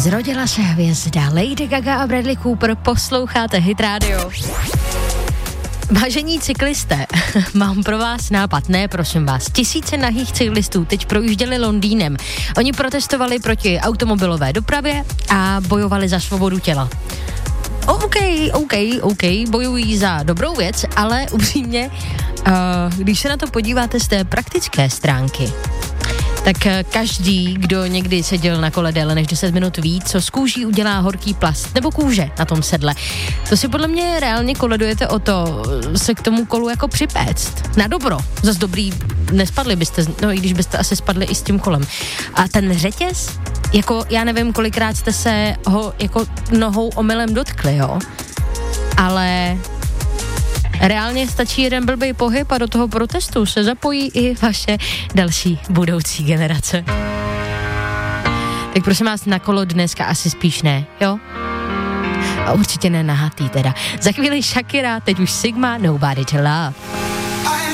Zrodila se hvězda. Lady Gaga a Bradley Cooper, posloucháte Hit Radio. Vážení cyklisté, mám pro vás nápad, ne prosím vás. Tisíce nahých cyklistů teď projížděli Londýnem. Oni protestovali proti automobilové dopravě a bojovali za svobodu těla. OK, bojují za dobrou věc, ale upřímně, když se na to podíváte z té praktické stránky, tak každý, kdo někdy seděl na kole déle než 10 minut ví, co z kůží udělá horký plast nebo kůže na tom sedle. To si podle mě reálně koledujete o to se k tomu kolu jako připéct. Na dobro. Zas dobrý, nespadli byste, no i když byste asi spadli i s tím kolem. A ten řetěz, jako já nevím, kolikrát jste se ho jako nohou omylem dotkli, jo? Ale reálně stačí jeden blbý pohyb a do toho protestu se zapojí i vaše další budoucí generace. Tak prosím vás, na kolo dneska asi spíš ne, jo? A určitě ne nahatý teda. Za chvíli Shakira, teď už Sigma, Nobody to Love.